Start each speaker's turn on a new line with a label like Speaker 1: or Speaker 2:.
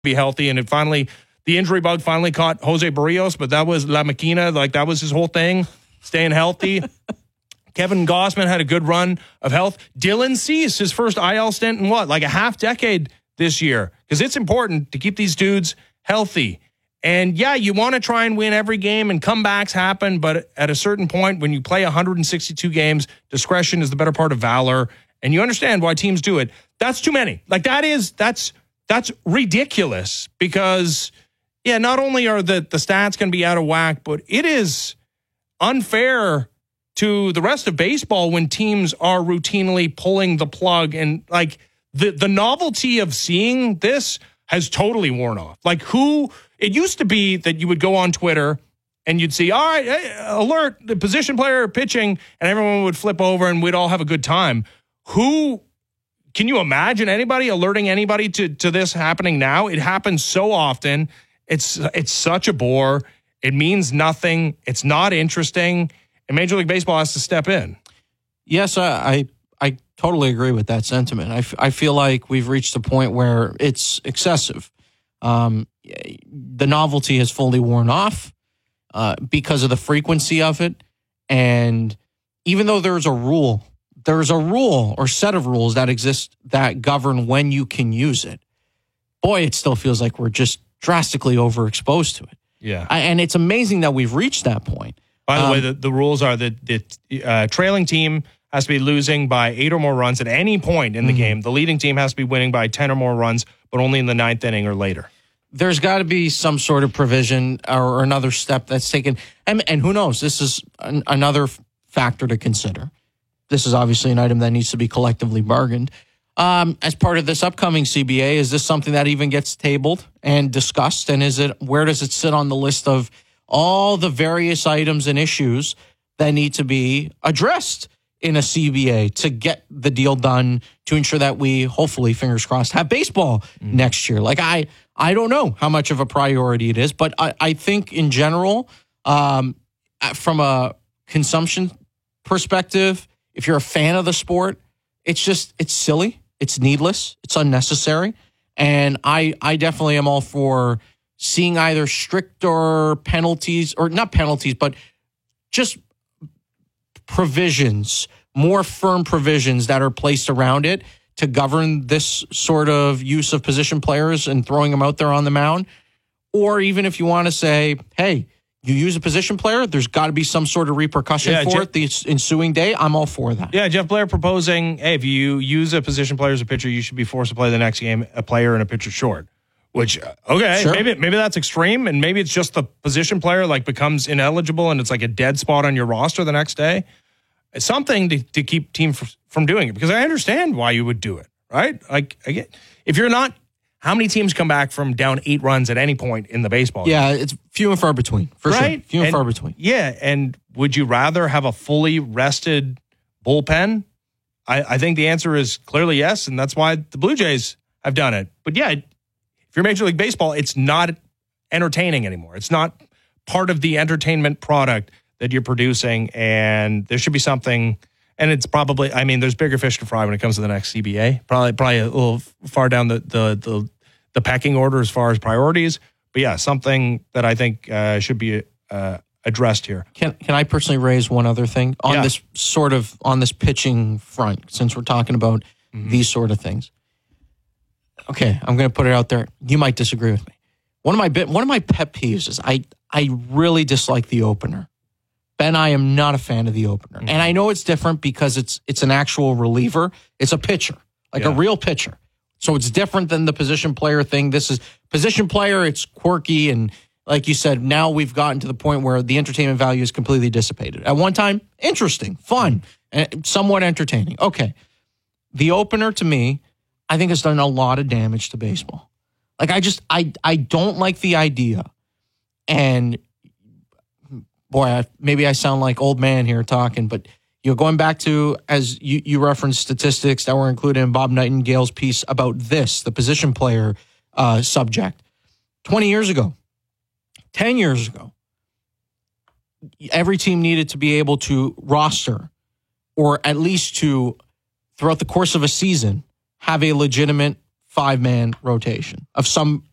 Speaker 1: be healthy. And the injury bug finally caught Jose Barrios, but that was La Maquina. Like, that was his whole thing, staying healthy. Kevin Gossman had a good run of health. Dylan Cease, his first IL stint in like a half decade this year, because it's important to keep these dudes healthy. And yeah, you want to try and win every game, and comebacks happen, but at a certain point when you play 162 games, discretion is the better part of valor, and you understand why teams do it. That's too many. Like, that's ridiculous, because yeah, not only are the stats going to be out of whack, but it is unfair to the rest of baseball when teams are routinely pulling the plug. And like, the novelty of seeing this has totally worn off. Like, it used to be that you would go on Twitter and you'd see, all right, hey, alert, the position player pitching, and everyone would flip over and we'd all have a good time. Can you imagine anybody alerting anybody to this happening now? It happens so often. It's such a bore. It means nothing. It's not interesting. And Major League Baseball has to step in. Yes,
Speaker 2: I totally agree with that sentiment. I feel like we've reached a point where it's excessive. The novelty has fully worn off because of the frequency of it. And even though there's a rule or set of rules that exist that govern when you can use it, boy, it still feels like we're just drastically overexposed to it.
Speaker 1: Yeah.
Speaker 2: And it's amazing that we've reached that point.
Speaker 1: By the way, the rules are that the trailing team has to be losing by 8 or more runs at any point in the game. The leading team has to be winning by 10 or more runs, but only in the 9th inning or later.
Speaker 2: There's got to be some sort of provision or another step that's taken. And who knows? This is another factor to consider. This is obviously an item that needs to be collectively bargained. As part of this upcoming CBA, is this something that even gets tabled and discussed? And where does it sit on the list of all the various items and issues that need to be addressed in a CBA to get the deal done to ensure that we, hopefully, fingers crossed, have baseball next year? Like, I don't know how much of a priority it is, but I think in general, from a consumption perspective, if you're a fan of the sport, it's silly, it's needless, it's unnecessary. And I definitely am all for seeing either stricter penalties, or not penalties, but just provisions, more firm provisions that are placed around it to govern this sort of use of position players and throwing them out there on the mound. Or even if you want to say, hey, you use a position player, there's got to be some sort of repercussion for it the ensuing day. I'm all for that. Yeah,
Speaker 1: Jeff Blair proposing, hey, if you use a position player as a pitcher, you should be forced to play the next game a player and a pitcher short. Which, okay, sure. maybe that's extreme, and maybe it's just the position player becomes ineligible and it's like a dead spot on your roster the next day. It's something to keep teams from doing it, because I understand why you would do it, right? Like, again, if you're not, how many teams come back from down 8 runs at any point in the baseball game?
Speaker 2: Yeah, it's few and far between, for
Speaker 1: right?
Speaker 2: sure. Few and far between.
Speaker 1: Yeah, and would you rather have a fully rested bullpen? I think the answer is clearly yes, and that's why the Blue Jays have done it. But yeah, if you're Major League Baseball, it's not entertaining anymore. It's not part of the entertainment product that you're producing, and there should be something. And it's probably, there's bigger fish to fry when it comes to the next CBA. Probably a little far down the pecking order as far as priorities. But yeah, something that I think should be addressed here.
Speaker 2: Can I personally raise one other thing on this pitching front, since we're talking about these sort of things? Okay, I'm going to put it out there. You might disagree with me. One of my pet peeves is I really dislike the opener. Ben, I am not a fan of the opener. And I know it's different because it's an actual reliever. It's a pitcher, a real pitcher. So it's different than the position player thing. This is position player. It's quirky. And like you said, now we've gotten to the point where the entertainment value is completely dissipated. At one time, interesting, fun, and somewhat entertaining. Okay. The opener, to me, I think has done a lot of damage to baseball. I don't like the idea. And boy, maybe I sound like old man here talking, but going back to, as you referenced statistics that were included in Bob Nightingale's piece about the position player subject. 20 years ago, 10 years ago, every team needed to be able to roster, or at least to, throughout the course of a season, have a legitimate 5-man rotation of some